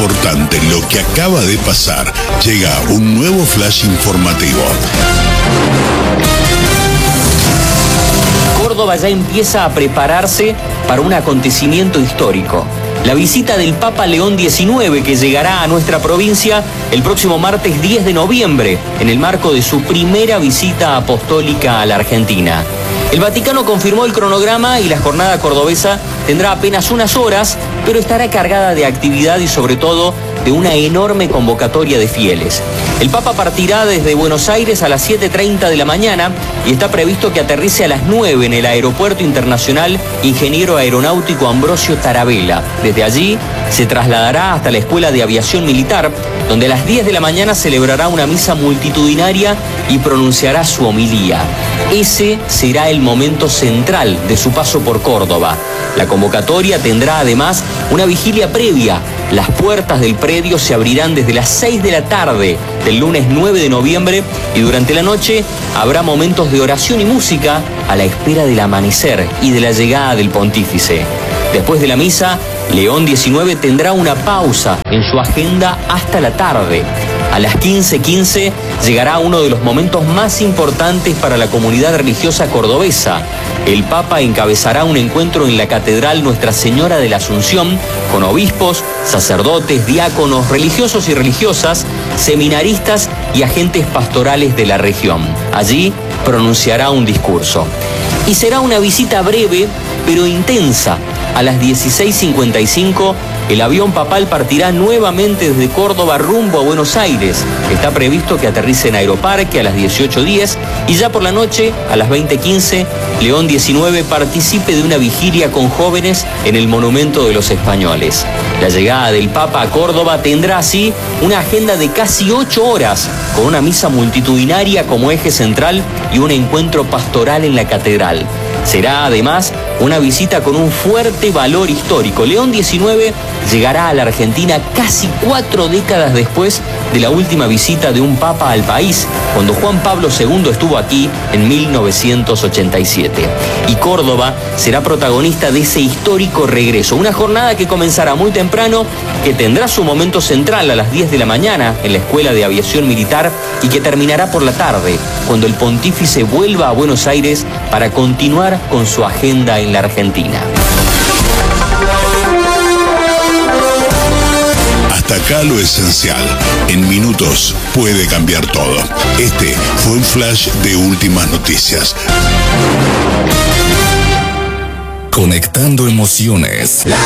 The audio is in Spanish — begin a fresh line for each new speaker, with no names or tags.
importante lo que acaba de pasar. Llega un nuevo flash informativo.
Córdoba ya empieza a prepararse para un acontecimiento histórico. La visita del Papa León XIX, que llegará a nuestra provincia el próximo martes 10 de noviembre, en el marco de su primera visita apostólica a la Argentina. El Vaticano confirmó el cronograma y la jornada cordobesa tendrá apenas unas horas, pero estará cargada de actividad y sobre todo de una enorme convocatoria de fieles. El Papa partirá desde Buenos Aires a las 7:30 de la mañana y está previsto que aterrice a las 9 en el Aeropuerto Internacional Ingeniero Aeronáutico Ambrosio Tarabella. Desde allí se trasladará hasta la Escuela de Aviación Militar, donde a las 10 de la mañana celebrará una misa multitudinaria y pronunciará su homilía. Ese será el momento central de su paso por Córdoba. La convocatoria tendrá además una vigilia previa. Las puertas del predio se abrirán desde las 6 de la tarde del lunes 9 de noviembre y durante la noche habrá momentos de oración y música a la espera del amanecer y de la llegada del pontífice. Después de la misa, León XIX tendrá una pausa en su agenda hasta la tarde. A las 15:15 llegará uno de los momentos más importantes para la comunidad religiosa cordobesa. El Papa encabezará un encuentro en la Catedral Nuestra Señora de la Asunción con obispos, sacerdotes, diáconos, religiosos y religiosas, seminaristas y agentes pastorales de la región. Allí pronunciará un discurso. Y será una visita breve pero intensa. A las 16:55, el avión papal partirá nuevamente desde Córdoba rumbo a Buenos Aires. Está previsto que aterrice en Aeroparque a las 18:10 y ya por la noche, a las 20:15, León XIX participe de una vigilia con jóvenes en el Monumento de los Españoles. La llegada del Papa a Córdoba tendrá así una agenda de casi 8 horas, con una misa multitudinaria como eje central y un encuentro pastoral en la catedral. Será además una visita con un fuerte valor histórico. León XIX llegará a la Argentina casi 4 décadas después de la última visita de un papa al país, cuando Juan Pablo II estuvo aquí en 1987. Y Córdoba será protagonista de ese histórico regreso. Una jornada que comenzará muy temprano, que tendrá su momento central a las 10 de la mañana en la Escuela de Aviación Militar y que terminará por la tarde, cuando el pontífice vuelva a Buenos Aires para continuar con su agenda en la Argentina.
Hasta acá lo esencial. En minutos puede cambiar todo. Este fue un flash de últimas noticias.
Conectando emociones.